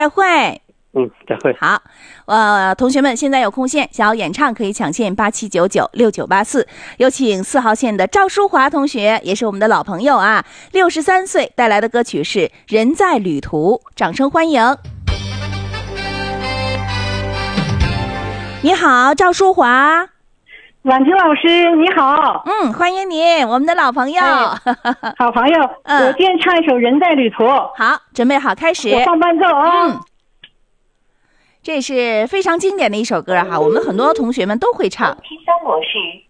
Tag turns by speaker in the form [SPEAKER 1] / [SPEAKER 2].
[SPEAKER 1] 再会。
[SPEAKER 2] 再会。
[SPEAKER 1] 好，同学们现在有空线想要演唱可以抢线87996984，有请4号线的赵淑华同学，也是我们的老朋友啊，63岁带来的歌曲是《人在旅途》，掌声欢迎。你好，赵淑华。
[SPEAKER 3] 婉晴老师你好。
[SPEAKER 1] 欢迎你，我们的老朋友。
[SPEAKER 3] 好朋友。我今天唱一首《人在旅途》。
[SPEAKER 1] 好，准备好开始。
[SPEAKER 3] 我放伴奏啊。
[SPEAKER 1] 这是非常经典的一首歌哈，我们很多同学们都会唱。
[SPEAKER 4] P3模式